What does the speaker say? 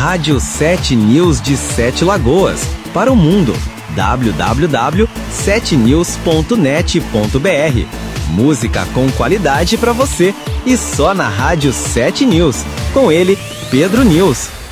Rádio 7 News de Sete Lagoas, para o mundo. www.7news.net.br. Música com qualidade para você e só na Rádio 7 News. Com ele, Pedro News.